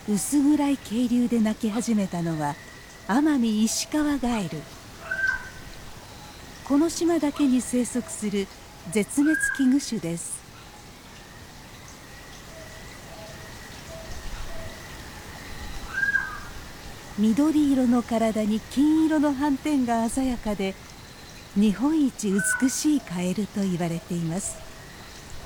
薄暗い渓流で鳴き始めたのはアマミイシカワガエル。この島だけに生息する絶滅危惧種です。緑色の体に金色の斑点が鮮やかで、日本一美しいカエルと言われています。